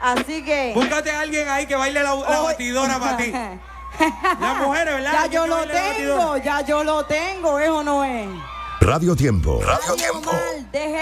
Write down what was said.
Así que... Búscate a alguien ahí que baile la batidora para ti. Las mujeres, ¿verdad? Ya yo lo tengo, eso no es. Radio Tiempo. Radio Tiempo. Deje